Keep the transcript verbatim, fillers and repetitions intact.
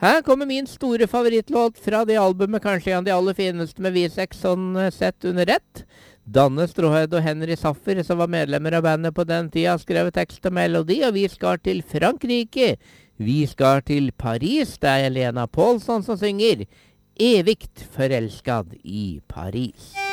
Her kommer min store favorittlåt fra det albumet, kanskje en av de aller fineste med V-Sex sånn eh, sett under ett. Danne Stråhed og Henry Saffer, som var medlemmer av bandet på den tida, skrevet tekst og melodi, og vi skal til Frankrike. Vi skal til Paris, det er Elena Paulson som synger «Evigt forelskad i Paris».